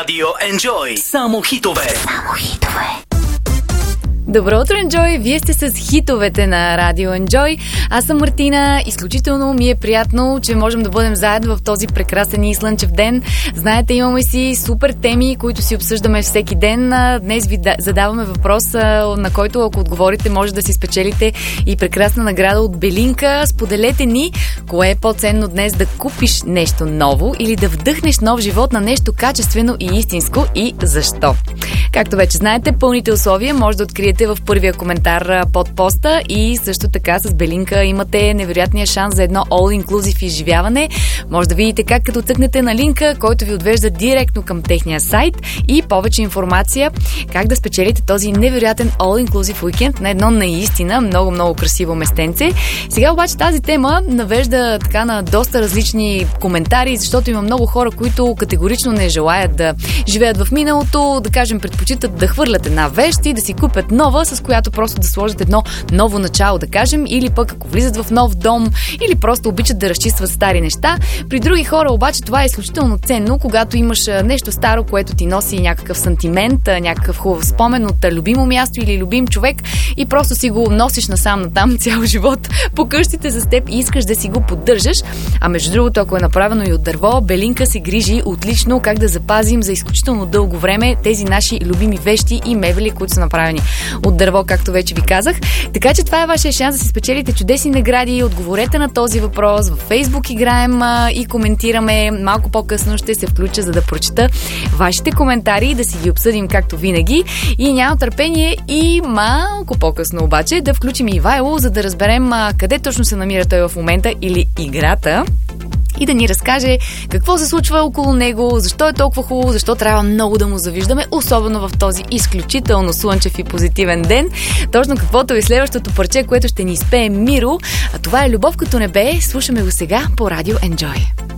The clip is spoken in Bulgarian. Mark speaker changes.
Speaker 1: Радио Enjoy. Само хитове. Само хитове.
Speaker 2: Добро утро, Enjoy! Вие сте с хитовете на Радио Enjoy. Аз съм Мартина. Изключително ми е приятно, че можем да бъдем заедно в този прекрасен и слънчев ден. Знаете, имаме си супер теми, които си обсъждаме всеки ден. Днес ви задаваме въпрос, на който, ако отговорите, може да си спечелите и прекрасна награда от Белинка. Споделете ни, кое е по-ценно днес: да купиш нещо ново или да вдъхнеш нов живот на нещо качествено и истинско, и защо? Както вече знаете, пълните условия може да откриете в първия коментар под поста, и също така с Белинка имате невероятния шанс за едно all-inclusive изживяване. Може да видите как, като цъкнете на линка, който ви отвежда директно към техния сайт, и повече информация как да спечелите този невероятен all-inclusive уикенд на едно наистина много красиво местенце. Сега обаче тази тема навежда така на доста различни коментари, защото има много хора, които категорично не желаят да живеят в миналото, да кажем, предпочитат да хвърлят една вещ и да си купят нова, с която просто да сложат едно ново начало, да кажем, или пък ако влизат в нов дом, или просто обичат да разчистват стари неща. При други хора обаче това е изключително ценно, когато имаш нещо старо, което ти носи някакъв сантимент, някакъв хубав спомен от любимо място или любим човек, и просто си го носиш насам натам цял живот по къщите за теб и искаш да си го поддържаш. А между другото, ако е направено и от дърво, Белинка се грижи отлично как да запазим за изключително дълго време тези наши любими вещи и мебели, които са направени от дърво, както вече ви казах. Така че това е вашия шанс да си спечелите чудесни награди. Отговорете на този въпрос. Във Фейсбук играем и коментираме. Малко по-късно ще се включа, за да прочета вашите коментари и да си ги обсъдим както винаги. И няма търпение и малко по-късно обаче да включим Ивайло, за да разберем къде точно се намира той в момента, или играта, и да ни разкаже какво се случва около него, защо е толкова хубаво, защо трябва много да му завиждаме, особено в този изключително слънчев и позитивен ден. Точно каквото е следващото парче, което ще ни изпее Миро. А това е Любов като небе. Слушаме го сега по Радио Enjoy.